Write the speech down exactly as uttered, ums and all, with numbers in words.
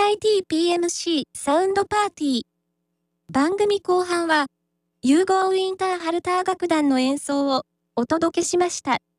イティーピーエムシー サウンドパーティー。番組後半は、融合ウィンターハルター楽団の演奏をお届けしました。